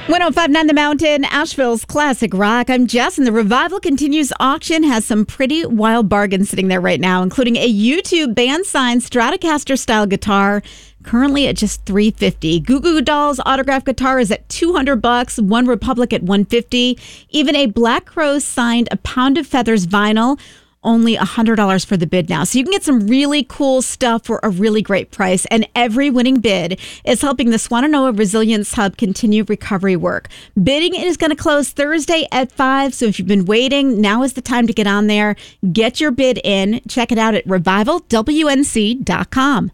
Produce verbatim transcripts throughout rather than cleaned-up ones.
one oh five point nine The Mountain, Asheville's classic rock. I'm Jess, and the Revival Continues auction has some pretty wild bargains sitting there right now, including a YouTube band-signed Stratocaster-style guitar, currently at just three hundred fifty dollars. Goo Goo Dolls autographed guitar is at two hundred bucks. One Republic at one hundred fifty dollars. Even a Black Crowes signed A Pound of Feathers vinyl, only one hundred dollars for the bid now. So you can get some really cool stuff for a really great price. And every winning bid is helping the Swannanoa Resilience Hub continue recovery work. Bidding is going to close Thursday at five. So if you've been waiting, now is the time to get on there. Get your bid in. Check it out at revival w n c dot com.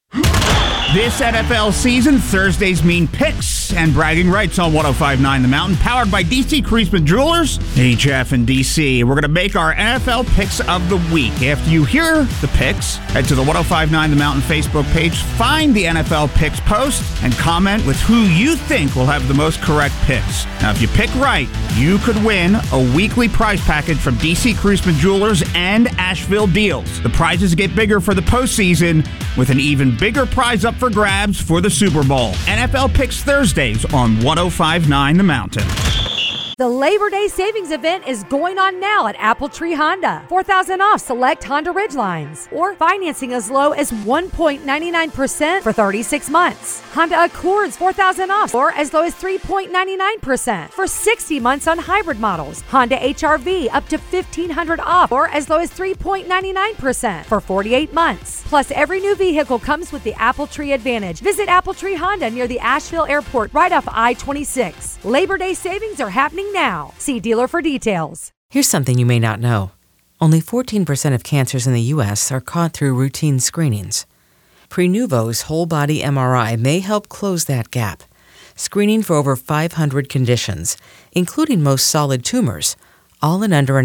This N F L season, Thursdays mean picks and bragging rights on one oh five point nine The Mountain, powered by D C Creasman Jewelers, H F and D C. We're going to make our N F L picks of the week. After you hear the picks, head to the one oh five point nine The Mountain Facebook page, find the N F L picks post, and comment with who you think will have the most correct picks. Now, if you pick right, you could win a weekly prize package from D C Creasman Jewelers and Asheville Deals. The prizes get bigger for the postseason, with an even bigger prize up for grabs for the Super Bowl. N F L Picks Thursdays on one oh five point nine The Mountain. The Labor Day Savings Event is going on now at Apple Tree Honda. four thousand dollars off select Honda Ridgelines, or financing as low as one point nine nine percent for thirty-six months. Honda Accords four thousand dollars off, or as low as three point nine nine percent for sixty months on hybrid models. Honda H R V up to fifteen hundred dollars off, or as low as three point nine nine percent for forty-eight months. Plus, every new vehicle comes with the Apple Tree Advantage. Visit Apple Tree Honda near the Asheville Airport right off I twenty-six. Labor Day savings are happening now. See dealer for details. Here's something you may not know. Only fourteen percent of cancers in the U S are caught through routine screenings. Prenuvo's whole-body M R I may help close that gap, screening for over five hundred conditions, including most solid tumors, all in under an